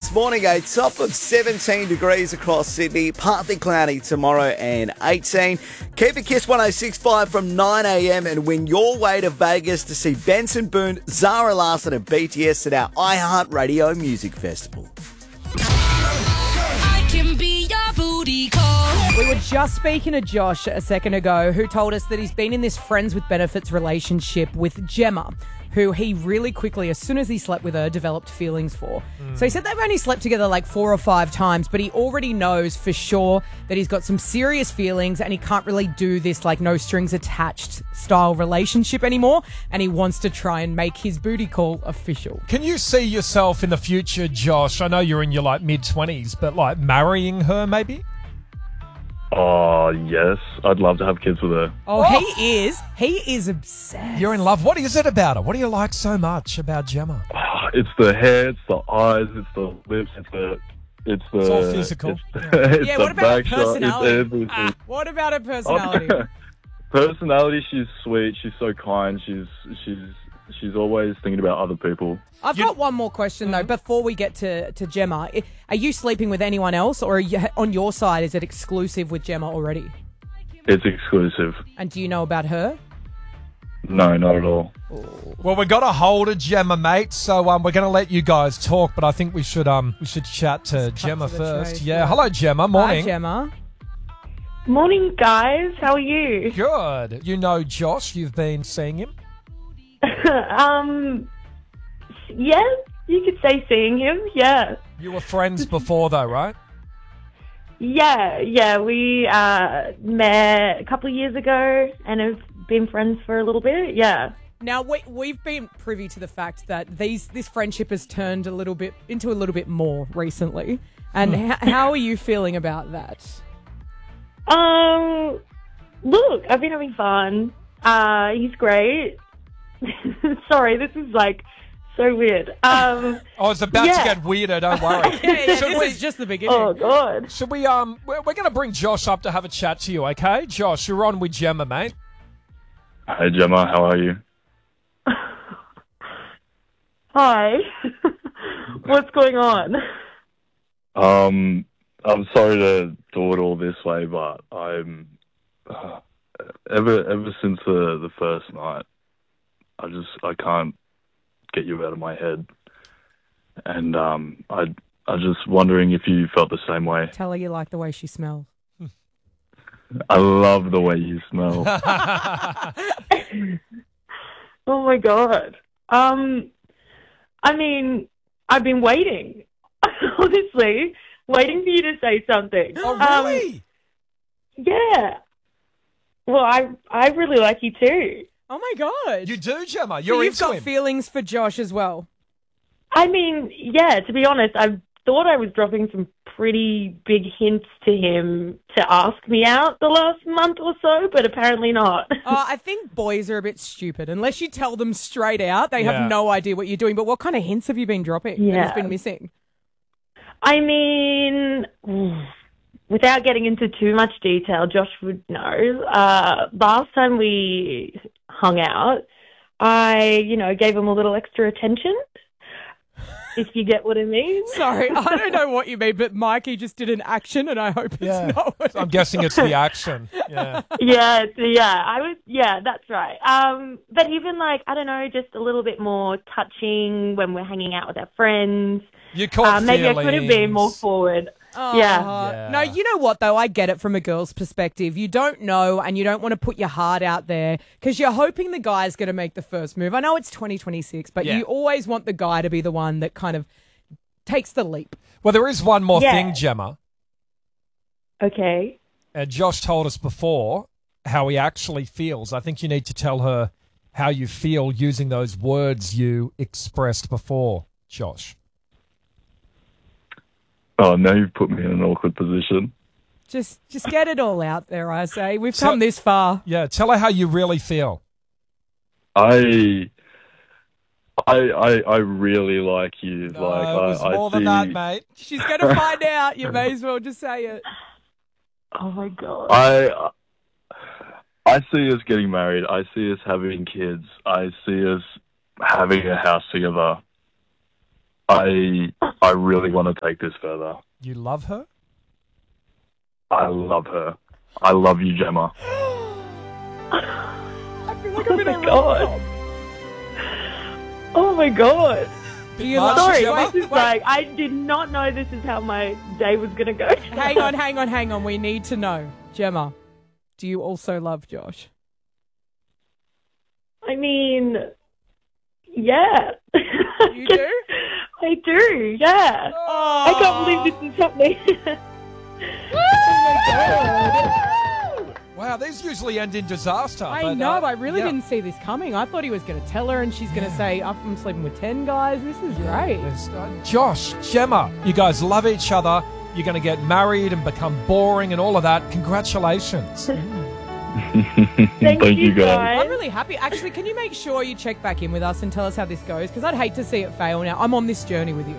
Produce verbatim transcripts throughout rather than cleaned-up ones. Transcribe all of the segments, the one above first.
this morning. A top of seventeen degrees across Sydney, partly cloudy tomorrow and eighteen. Keep it Kiss one oh six point five from nine a.m. and win your way to Vegas to see Benson Boone, Zara Larsson and B T S at our iHeartRadio Music Festival. I can be your booty call. We were just speaking to Josh a second ago, who told us that he's been in this friends with benefits relationship with Gemma, who he really quickly, as soon as he slept with her, developed feelings for. Mm. So he said they've only slept together like four or five times, but he already knows for sure that he's got some serious feelings and he can't really do this like no strings attached style relationship anymore, and he wants to try and make his booty call official. Can you see yourself in the future, Josh? I know you're in your like mid-twenties, but like marrying her maybe? Oh, yes. I'd love to have kids with her. Oh, oh, he is. He is obsessed. You're in love. What is it about her? What do you like so much about Gemma? Oh, it's the hair, it's the eyes, it's the lips, it's the... It's the... It's all physical. It's, yeah, it's yeah the what about her back shot, personality? it's everything. Ah, what about her personality? Oh, personality, she's sweet, she's so kind, she's she's she's always thinking about other people. I've You- got one more question, though, before we get to, to Gemma. I- Are you sleeping with anyone else, or are you, on your side, is it exclusive with Gemma already? It's exclusive. And do you know about her? No, not at all. Well, we got a hold of Gemma, mate. So um, we're going to let you guys talk, but I think we should um we should chat to Gemma to the first. chase, yeah. yeah. Hello, Gemma. Morning. Hi, Gemma. Morning, guys. How are you? Good. You know Josh. You've been seeing him. um, yeah, you could say seeing him. Yeah, You were friends before, though, right? yeah, yeah. We uh, met a couple of years ago and have been friends for a little bit. Yeah. Now, we, we've been privy to the fact that these this friendship has turned a little bit into a little bit more recently. And h- how are you feeling about that? Um, look, I've been having fun. Uh, he's great. Sorry, this is like so weird. Um, Oh, it's about Yeah. to get weirder. Don't worry. Yeah, yeah, Should this we- is just the beginning. oh God. Should we? Um, we're, we're going to bring Josh up to have a chat to you, okay? Josh, you're on with Gemma, mate. Hey, Gemma, how are you? Hi. What's going on? Um, I'm sorry to do it all this way, but I'm... Uh, ever ever since the, the first night, I just, I can't get you out of my head. And um, I, I was just wondering if you felt the same way. Tell her you like the way she smells. I love the way you smell. Oh my God. Um, I mean, I've been waiting. Honestly, waiting for you to say something. Oh, Um, really? yeah. Well, I I really like you too. Oh, my God. You do, Gemma. So You're you've into got him. feelings for Josh as well. I mean, yeah, to be honest, I thought I was dropping some pretty big hints to him to ask me out the last month or so, but apparently not. Uh, I think boys are a bit stupid. Unless you tell them straight out, they Yeah. have no idea what you're doing. But what kind of hints have you been dropping that Yeah. has been missing? I mean, without getting into too much detail, Josh would know. Uh, last time we hung out, I, you know, gave him a little extra attention, if you get what I mean. Sorry, I don't know what you mean, but Mikey just did an action, and I hope it's Yeah. not. what- I'm guessing it's the action. Yeah. Yeah, it's- yeah, I was, yeah, that's right. Um, but even like, I don't know, just a little bit more touching when we're hanging out with our friends. You caught Uh, maybe I could have been more feelings. forward. Oh, Yeah. Yeah. No, you know what, though? I get it from a girl's perspective. You don't know, and you don't want to put your heart out there because you're hoping the guy's going to make the first move. I know it's twenty twenty-six, but Yeah. you always want the guy to be the one that kind of takes the leap. Well, there is one more Yeah. thing, Gemma. Okay. Uh, Josh told us before how he actually feels. I think you need to tell her how you feel using those words you expressed before, Josh. Oh, now you've put me in an awkward position. Just, just get it all out there. I say we've So- come this far. Yeah, tell her how you really feel. I... I, I I really like you. No, like it was I, I more see, than that, mate. She's going to find out. You may as well just say it. Oh my God. I I see us getting married. I see us having kids. I see us having a house together. I I really want to take this further. You love her? I love her. I love you, Gemma. I feel like I'm in Oh a my God. rom-com. Oh my God. Bit You much, love- Sorry, Gemma? this is like, I did not know this is how my day was going to go. Hang on, hang on, hang on. We need to know. Gemma, do you also love Josh? I mean, yeah. You do? I do, yeah. I can't believe this is happening. Wow, these usually end in disaster. I but, know, uh, I really yeah. didn't see this coming. I thought he was going to tell her and she's going to say, I'm sleeping with ten guys. This is great. There's, uh, Josh, Gemma, you guys love each other. You're going to get married and become boring and all of that. Congratulations. Thank, Thank you, guys. I'm really happy. Actually, can you make sure you check back in with us and tell us how this goes? Because I'd hate to see it fail now. I'm on this journey with you.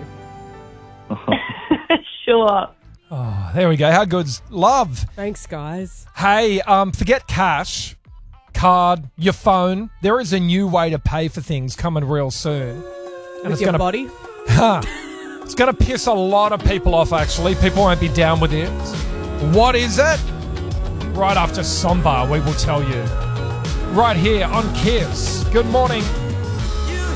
Sure. Oh, there we go. How good's love? Thanks, guys. Hey, um, forget cash, card, your phone. There is a new way to pay for things coming real soon. And With it's your gonna, body. It's going to piss a lot of people off, actually. People won't be down with it. What is it? Right after Sombar, we will tell you. Right here on Kiss. Good morning.